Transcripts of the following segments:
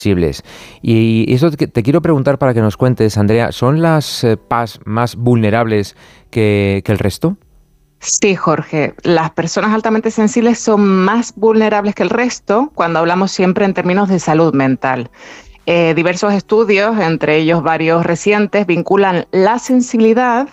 sensibles. Y eso te quiero preguntar para que nos cuentes, Andrea, ¿son las PAS más vulnerables que el resto? Sí, Jorge, las personas altamente sensibles son más vulnerables que el resto cuando hablamos siempre en términos de salud mental. Diversos estudios, entre ellos varios recientes, vinculan la sensibilidad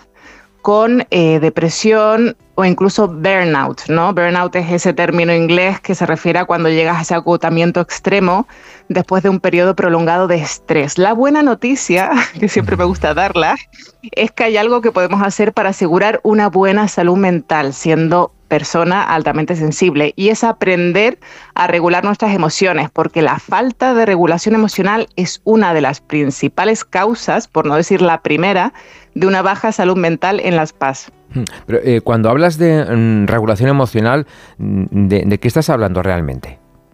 con depresión o incluso burnout, ¿no? Burnout es ese término inglés que se refiere a cuando llegas a ese agotamiento extremo después de un periodo prolongado de estrés. La buena noticia, que siempre me gusta darla, es que hay algo que podemos hacer para asegurar una buena salud mental, siendo persona altamente sensible, y es aprender a regular nuestras emociones, porque la falta de regulación emocional es una de las principales causas, por no decir la primera, de una baja salud mental en las PAS. Pero cuando hablas de regulación emocional, ¿de qué estás hablando realmente?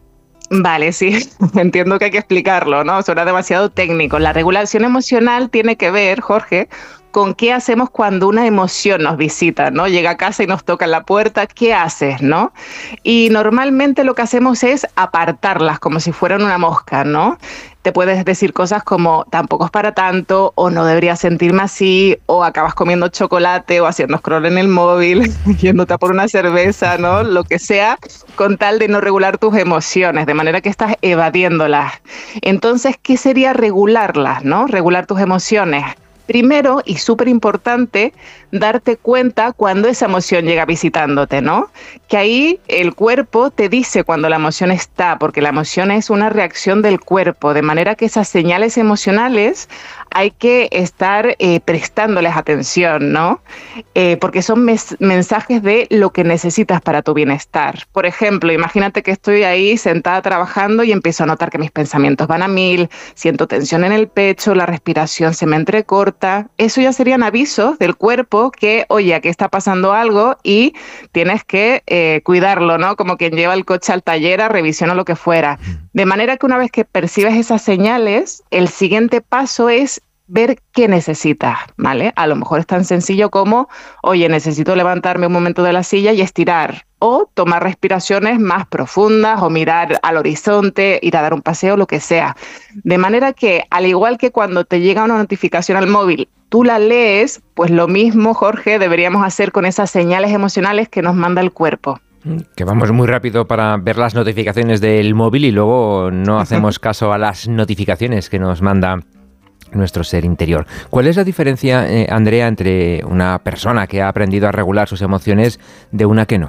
Vale, sí, entiendo que hay que explicarlo, ¿no? Suena demasiado técnico. La regulación emocional tiene que ver, Jorge, con qué hacemos cuando una emoción nos visita, ¿no? Llega a casa y nos toca en la puerta, ¿qué haces, no? Y normalmente lo que hacemos es apartarlas como si fueran una mosca, ¿no? Te puedes decir cosas como tampoco es para tanto, o no debería sentirme así, o acabas comiendo chocolate o haciendo scroll en el móvil, yéndote a por una cerveza, ¿no? Lo que sea, con tal de no regular tus emociones, de manera que estás evadiéndolas. Entonces, ¿qué sería regularlas, no? Regular tus emociones. Primero, y súper importante, darte cuenta cuando esa emoción llega visitándote, ¿no? Que ahí el cuerpo te dice cuando la emoción está, porque la emoción es una reacción del cuerpo, de manera que esas señales emocionales hay que estar prestándoles atención, ¿no? Porque son mensajes de lo que necesitas para tu bienestar. Por ejemplo, imagínate que estoy ahí sentada trabajando y empiezo a notar que mis pensamientos van a mil, siento tensión en el pecho, la respiración se me entrecorta. Eso ya serían avisos del cuerpo que, oye, aquí está pasando algo y tienes que cuidarlo, ¿no? Como quien lleva el coche al taller a revisión o lo que fuera. De manera que una vez que percibes esas señales, el siguiente paso es ver qué necesitas, ¿vale? A lo mejor es tan sencillo como, oye, necesito levantarme un momento de la silla y estirar, o tomar respiraciones más profundas, o mirar al horizonte, ir a dar un paseo, lo que sea. De manera que, al igual que cuando te llega una notificación al móvil, tú la lees, pues lo mismo, Jorge, deberíamos hacer con esas señales emocionales que nos manda el cuerpo. Que vamos muy rápido para ver las notificaciones del móvil y luego no hacemos caso a las notificaciones que nos manda nuestro ser interior. ¿Cuál es la diferencia, Andrea, entre una persona que ha aprendido a regular sus emociones de una que no?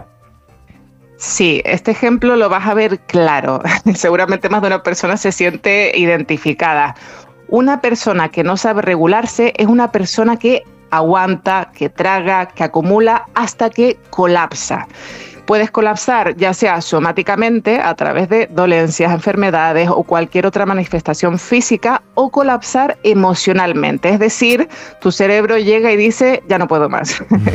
Sí, este ejemplo lo vas a ver claro. Seguramente más de una persona se siente identificada. Una persona que no sabe regularse es una persona que aguanta, que traga, que acumula hasta que colapsa. Puedes colapsar ya sea somáticamente a través de dolencias, enfermedades o cualquier otra manifestación física, o colapsar emocionalmente. Es decir, tu cerebro llega y dice, ya no puedo más.